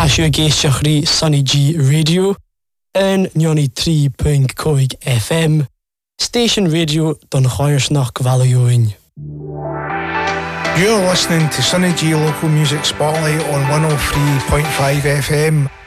Tasio Geishiachri Sunny G Radio and Nyoni 3.coig FM. Station Radio Don Choyersnach Gvalioin. You're listening to Sunny G Local Music Spotlight on 103.5 FM.